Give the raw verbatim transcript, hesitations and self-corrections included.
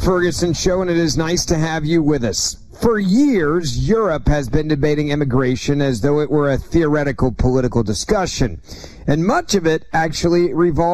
Ferguson Show, and it is nice to have you with us. For years, Europe has been debating immigration as though it were a theoretical political discussion, and much of it actually revolves